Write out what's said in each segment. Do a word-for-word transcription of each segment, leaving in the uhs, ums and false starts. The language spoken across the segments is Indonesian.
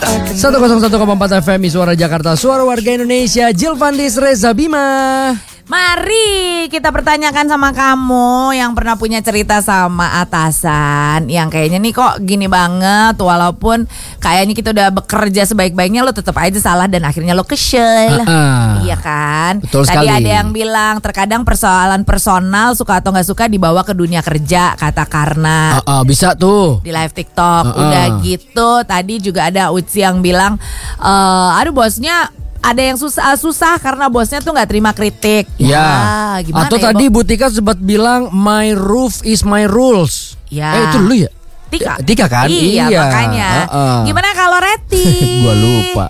seratus satu koma empat F M Suara Jakarta, suara warga Indonesia. Jilvandis Reza Bima. Mari kita pertanyakan sama kamu yang pernah punya cerita sama atasan yang kayaknya nih kok gini banget, walaupun kayaknya kita udah bekerja sebaik-baiknya lo tetap aja salah dan akhirnya lo kesel. Uh-uh. Iya kan? Betul Tadi sekali. ada yang bilang terkadang persoalan personal suka atau nggak suka dibawa ke dunia kerja, kata Karna. Uh-uh, bisa tuh Di live TikTok. Uh-uh. Udah gitu tadi juga ada Uci yang bilang e, aduh bosnya ada yang susah susah karena bosnya tuh nggak terima kritik. Ya, ya gimana atau ya, tadi Bo? Bu Tika sempat bilang my roof is my rules. Ya. Eh itu dulu ya? Tika. Tika kan? Iya, Iya. makanya. Uh-uh. Gimana kalau Reti? Gua lupa.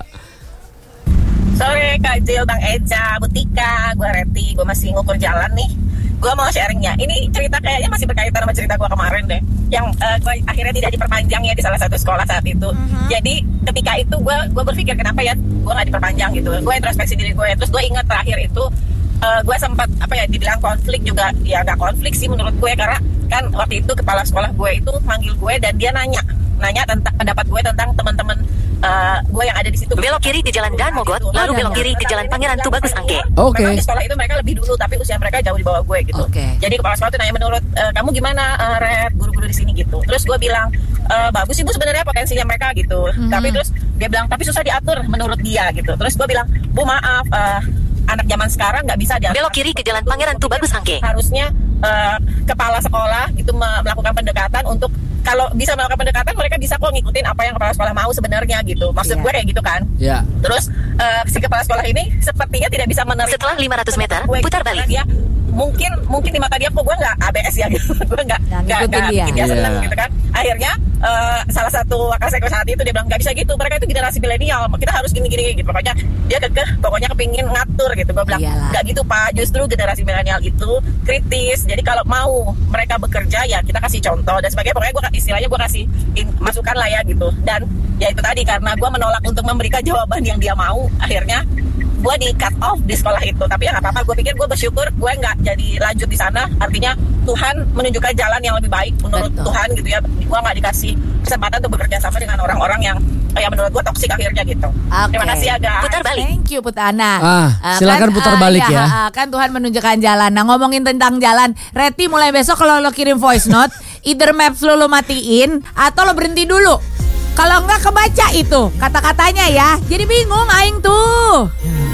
Sore Kak Jil, Bang Eca, Bu Tika, gue Reti, gue masih ngukur jalan nih. Gue mau sharingnya. Ini cerita kayaknya masih berkaitan sama cerita gue kemarin deh. Yang uh, gue akhirnya tidak diperpanjang ya di salah satu sekolah saat itu. Uh-huh. Jadi ketika itu gue gue berpikir kenapa ya gue nggak diperpanjang gitu. Gue introspeksi diri gue. Terus gue ingat terakhir itu uh, gue sempat apa ya dibilang konflik juga. Ya nggak konflik sih menurut gue, karena kan waktu itu kepala sekolah gue itu manggil gue dan dia nanya nanya tentang pendapat gue tentang teman-teman uh, gue yang ada di situ. Belok kiri di Jalan Dan Mogot, gitu. lalu belok kiri di Jalan Pangeran Tubagus Angke. Oke. Memang di sekolah itu mereka lebih dulu, tapi usia mereka jauh di bawah gue gitu. Oke. Jadi kepala sekolah itu nanya menurut uh, kamu gimana uh, Red, guru-guru di sini gitu. Terus gue bilang e, bagus sih Bu sebenarnya potensinya mereka gitu. Hmm. Tapi terus dia bilang tapi susah diatur menurut dia gitu. Terus gue bilang Bu maaf, uh, anak zaman sekarang nggak bisa diatur. Belok kiri ke Jalan Pangeran Tubagus Angke. Harusnya uh, kepala sekolah itu melakukan pendekatan untuk kalau bisa melakukan pendekatan mereka bisa kok ngikutin apa yang kepala sekolah mau sebenarnya gitu. Maksud yeah. gue kayak gitu kan. Ya. Terus uh, si kepala sekolah ini sepertinya tidak bisa menerima. Setelah lima ratus meter, gue, putar gitu, balik. Dia mungkin mungkin di mata dia kok gue nggak A B S ya gitu. Gue nggak nggak nggak bikin dia seneng Yeah. gitu kan. Akhirnya uh, salah satu wakil sektor saat itu dia bilang nggak bisa gitu. Mereka itu generasi milenial. Kita harus gini-gini gitu. Pokoknya dia kekeh. Pokoknya kepingin ngatur gitu. Gue bilang nggak gitu Pak. Justru generasi milenial itu kritis. Jadi kalau mau mereka bekerja ya kita kasih contoh dan sebagainya. Pokoknya gue istilahnya gue kasih in, masukan lah ya gitu. Dan ya itu tadi karena gue menolak untuk memberikan jawaban yang dia mau, akhirnya gue di cut off di sekolah itu. Tapi ya nggak apa-apa, gue pikir gue bersyukur gue nggak jadi lanjut di sana. Artinya Tuhan menunjukkan jalan yang lebih baik menurut Betul. Tuhan gitu ya. Gue nggak dikasih kesempatan untuk bekerja sama dengan orang-orang yang yang menurut gue toksik akhirnya gitu. Okay. Terima kasih ya guys. Putar balik. Thank you Putana. Ah, silakan putar balik uh, ya. uh, kan Tuhan menunjukkan jalan. Nah ngomongin tentang jalan, Reti mulai besok kalau lo kirim voice note, either maps lo lo matiin atau lo berhenti dulu. Kalau enggak kebaca itu kata-katanya ya. Jadi bingung aing tuh.